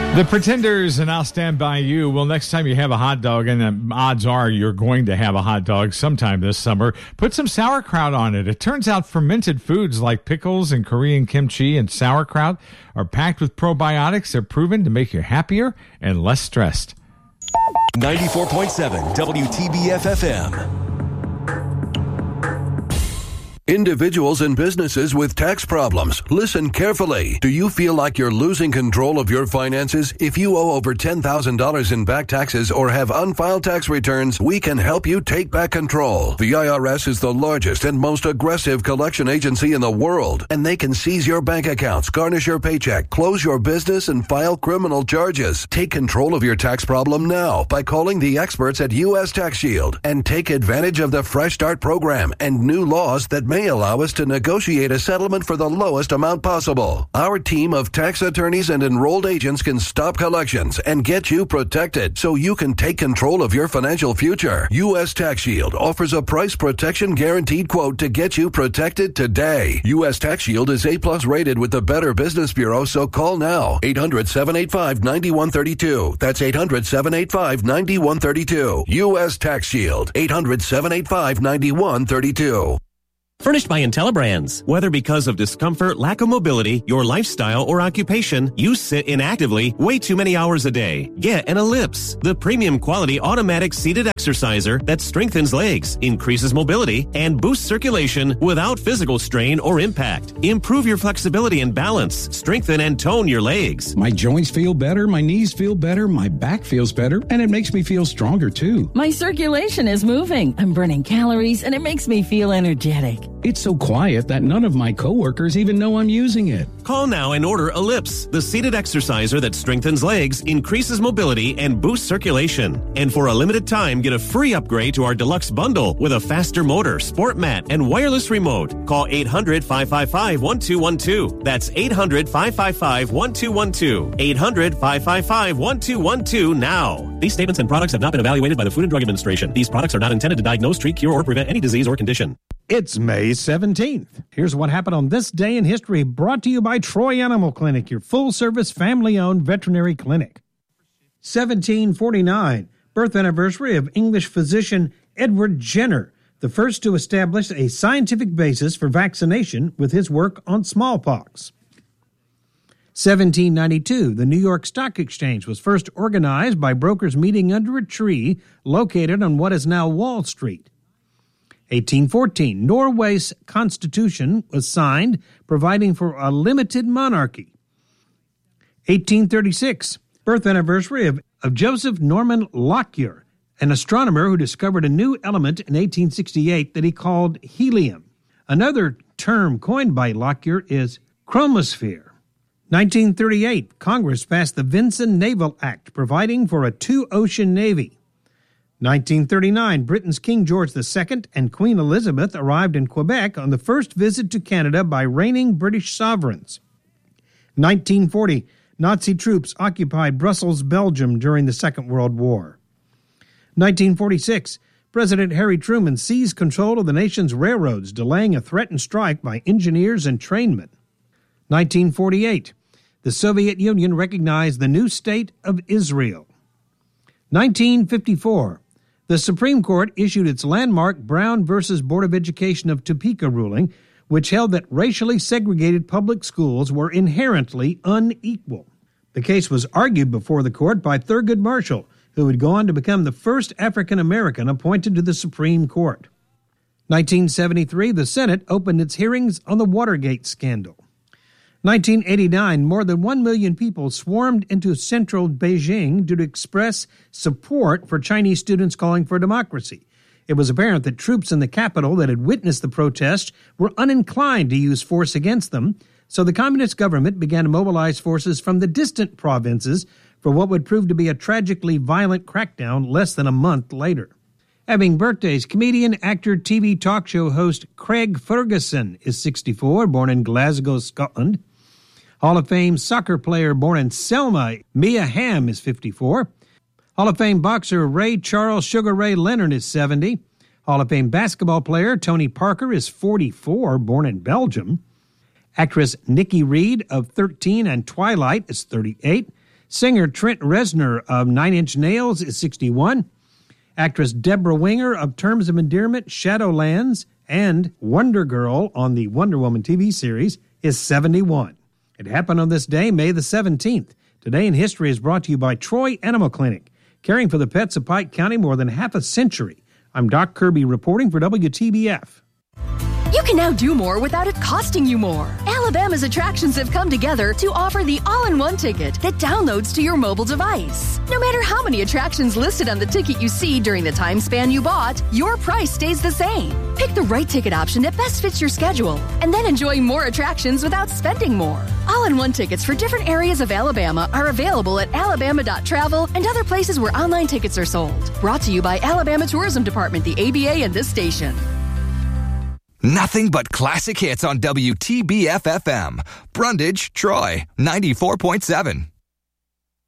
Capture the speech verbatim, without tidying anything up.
The Pretenders and I'll Stand By You. Well, next time you have a hot dog, and the odds are you're going to have a hot dog sometime this summer, put some sauerkraut on it. It turns out fermented foods like pickles and Korean kimchi and sauerkraut are packed with probiotics. They're proven to make you happier and less stressed. ninety-four point seven W T B F F M. Individuals and businesses with tax problems, listen carefully. Do you feel like you're losing control of your finances? If you owe over ten thousand dollars in back taxes or have unfiled tax returns, we can help you take back control. The I R S is the largest and most aggressive collection agency in the world, and they can seize your bank accounts, garnish your paycheck, close your business, and file criminal charges. Take control of your tax problem now by calling the experts at U S Tax Shield and take advantage of the Fresh Start program and new laws that may allow us to negotiate a settlement for the lowest amount possible. Our team of tax attorneys and enrolled agents can stop collections and get you protected so you can take control of your financial future. U S Tax Shield offers a price protection guaranteed quote to get you protected today. U S Tax Shield is A plus rated with the Better Business Bureau, so call now. eight hundred, seven eight five, nine one three two. That's eight hundred, seven eight five, nine one three two. U S Tax Shield. eight hundred, seven eight five, nine one three two. Furnished by IntelliBrands. Whether because of discomfort, lack of mobility, your lifestyle, or occupation, you sit inactively way too many hours a day. Get an Ellipse, the premium quality automatic seated exerciser that strengthens legs, increases mobility, and boosts circulation without physical strain or impact. Improve your flexibility and balance. Strengthen and tone your legs. My joints feel better, my knees feel better, my back feels better, and it makes me feel stronger too. My circulation is moving. I'm burning calories, and it makes me feel energetic. It's so quiet that none of my coworkers even know I'm using it. Call now and order Ellipse, the seated exerciser that strengthens legs, increases mobility, and boosts circulation. And for a limited time, get a free upgrade to our deluxe bundle with a faster motor, sport mat, and wireless remote. Call eight hundred, five five five, one two one two. That's eight hundred, five five five, one two one two. eight hundred, five five five, one two one two now. These statements and products have not been evaluated by the Food and Drug Administration. These products are not intended to diagnose, treat, cure, or prevent any disease or condition. It's May seventeenth. Here's what happened on this day in history, brought to you by Troy Animal Clinic, your full-service, family-owned veterinary clinic. seventeen forty-nine, birth anniversary of English physician Edward Jenner, the first to establish a scientific basis for vaccination with his work on smallpox. seventeen ninety-two, the New York Stock Exchange was first organized by brokers meeting under a tree located on what is now Wall Street. eighteen fourteen, Norway's constitution was signed, providing for a limited monarchy. eighteen thirty-six, birth anniversary of, of Joseph Norman Lockyer, an astronomer who discovered a new element in eighteen sixty-eight that he called helium. Another term coined by Lockyer is chromosphere. nineteen thirty-eight, Congress passed the Vinson Naval Act, providing for a two-ocean navy. nineteen thirty-nine, Britain's King George the Second and Queen Elizabeth arrived in Quebec on the first visit to Canada by reigning British sovereigns. nineteen forty, Nazi troops occupied Brussels, Belgium during the Second World War. nineteen forty-six, President Harry Truman seized control of the nation's railroads, delaying a threatened strike by engineers and trainmen. nineteen forty-eight, the Soviet Union recognized the new state of Israel. nineteen fifty-four, the Supreme Court issued its landmark Brown versus Board of Education of Topeka ruling, which held that racially segregated public schools were inherently unequal. The case was argued before the court by Thurgood Marshall, who would go on to become the first African-American appointed to the Supreme Court. nineteen seventy-three, the Senate opened its hearings on the Watergate scandal. nineteen eighty-nine, more than one million people swarmed into central Beijing to express support for Chinese students calling for democracy. It was apparent that troops in the capital that had witnessed the protest were uninclined to use force against them, so the communist government began to mobilize forces from the distant provinces for what would prove to be a tragically violent crackdown less than a month later. Having birthdays, comedian, actor, T V talk show host Craig Ferguson is sixty-four, born in Glasgow, Scotland. Hall of Fame soccer player born in Selma, Mia Hamm is fifty-four. Hall of Fame boxer Ray Charles Sugar Ray Leonard is seventy. Hall of Fame basketball player Tony Parker is forty-four, born in Belgium. Actress Nikki Reed of thirteen and Twilight is thirty-eight. Singer Trent Reznor of Nine Inch Nails is sixty-one. Actress Deborah Winger of Terms of Endearment, Shadowlands, and Wonder Girl on the Wonder Woman T V series is seventy-one. It happened on this day, May the seventeenth. Today in History is brought to you by Troy Animal Clinic, caring for the pets of Pike County more than half a century. I'm Doc Kirby reporting for W T B F. You can now do more without it costing you more. Alabama's attractions have come together to offer the all-in-one ticket that downloads to your mobile device. No matter how many attractions listed on the ticket you see during the time span you bought, your price stays the same. Pick the right ticket option that best fits your schedule, and then enjoy more attractions without spending more. All-in-one tickets for different areas of Alabama are available at alabama dot travel and other places where online tickets are sold. Brought to you by Alabama Tourism Department, the A B A, and this station. Nothing but classic hits on W T B F F M. Brundage, Troy, ninety-four point seven.